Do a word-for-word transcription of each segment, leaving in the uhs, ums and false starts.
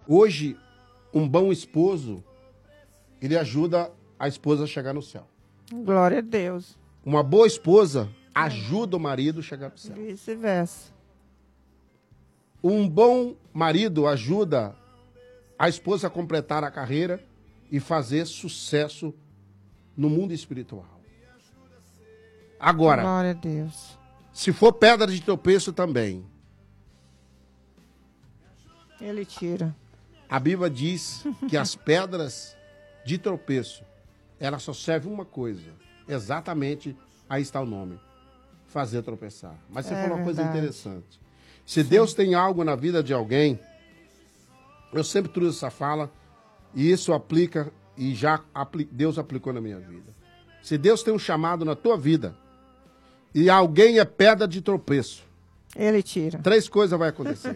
Hoje, um bom esposo, ele ajuda a esposa a chegar no céu. Glória a Deus. Uma boa esposa ajuda o marido a chegar no céu. Vice-versa. Um bom marido ajuda a esposa a completar a carreira e fazer sucesso no mundo espiritual. Agora, glória a Deus. Se for pedra de tropeço também, ele tira. A Bíblia diz que as pedras de tropeço, elas só servem uma coisa, exatamente, aí está o nome, fazer tropeçar. Mas você é falou uma verdade. coisa interessante. Se Sim. Deus tem algo na vida de alguém, eu sempre trouxe essa fala, e isso aplica, e já apli- Deus aplicou na minha vida. Se Deus tem um chamado na tua vida, e alguém é pedra de tropeço, ele tira. Três coisas vai acontecer.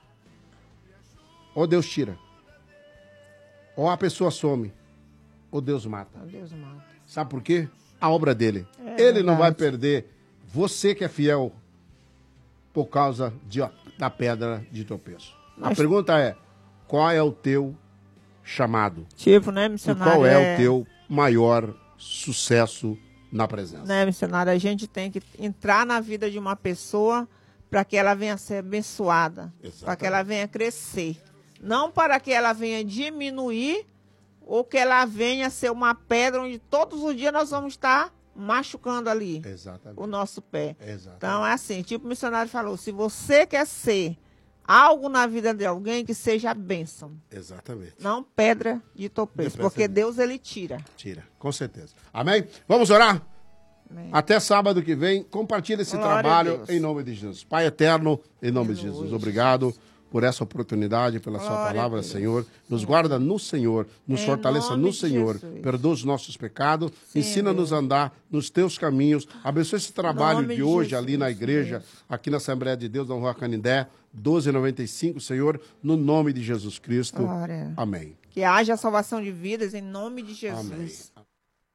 Ou Deus tira, ou a pessoa some, ou Deus mata. Ou Deus mata. Sabe por quê? A obra dele. É ele verdade. Não vai perder você que é fiel por causa de, ó, da pedra de tropeço. A Mas... pergunta é, qual é o teu chamado? Tipo, né, missionário? E qual é, é o teu maior sucesso na presença? Né, missionário? A gente tem que entrar na vida de uma pessoa para que ela venha ser abençoada, para que ela venha crescer. Não para que ela venha diminuir ou que ela venha ser uma pedra onde todos os dias nós vamos estar machucando ali Exatamente. o nosso pé. Exatamente. Então é assim, tipo o missionário falou, se você quer ser algo na vida de alguém, que seja bênção. Exatamente. Não pedra de tropeço, porque Deus ele tira. Tira, com certeza. Amém? Vamos orar? Amém. Até sábado que vem, compartilhe esse Glória trabalho em nome de Jesus. Pai eterno, em nome de Jesus, obrigado por essa oportunidade, pela Glória sua palavra, Senhor. Nos guarda no Senhor, nos em fortaleça no Senhor. Jesus. Perdoa os nossos pecados, Sim, ensina-nos a andar nos teus caminhos. Abençoe esse trabalho nome de de hoje Jesus, ali na igreja, aqui na Assembleia de Deus, na Rua Canindé, doze noventa e cinco, Senhor, no nome de Jesus Cristo. Glória. Amém. Que haja salvação de vidas em nome de Jesus. Amém.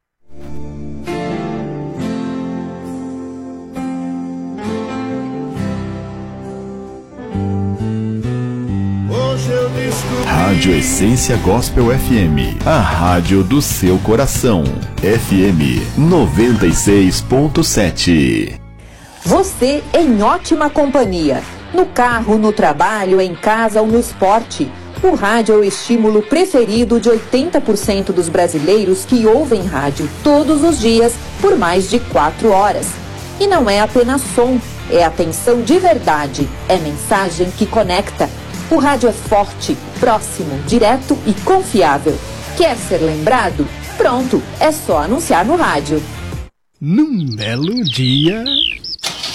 Rádio Essência Gospel F M, a rádio do seu coração. F M noventa e seis ponto sete. Você em ótima companhia. No carro, no trabalho, em casa ou no esporte. O rádio é o estímulo preferido de oitenta por cento dos brasileiros que ouvem rádio todos os dias por mais de quatro horas. E não é apenas som, é atenção de verdade, é mensagem que conecta. O rádio é forte, próximo, direto e confiável. Quer ser lembrado? Pronto, é só anunciar no rádio. Num belo dia...